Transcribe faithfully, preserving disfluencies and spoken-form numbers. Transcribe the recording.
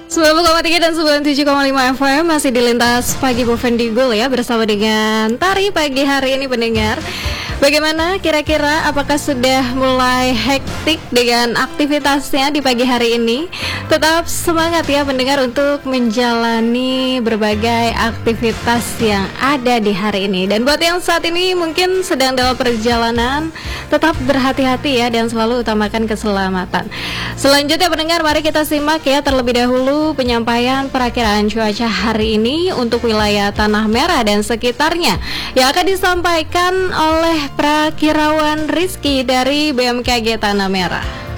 sembilan puluh koma tiga dan sembilan puluh tujuh koma lima F M masih di lintas pagi Bovendigul ya, bersama dengan Tari pagi hari ini pendengar. Bagaimana kira-kira, apakah sudah mulai hektik dengan aktivitasnya di pagi hari ini? Tetap semangat ya pendengar untuk menjalani berbagai aktivitas yang ada di hari ini. Dan buat yang saat ini mungkin sedang dalam perjalanan, tetap berhati-hati ya dan selalu utamakan keselamatan. Selanjutnya pendengar, mari kita simak ya terlebih dahulu penyampaian perakiraan cuaca hari ini untuk wilayah Tanah Merah dan sekitarnya yang akan disampaikan oleh Prakirawan Rizky dari B M K G Tanah Merah.